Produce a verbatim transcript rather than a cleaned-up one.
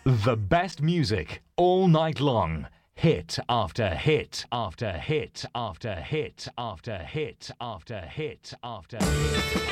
The best music all night long. Hit after hit after hit after hit after hit after hit after hit.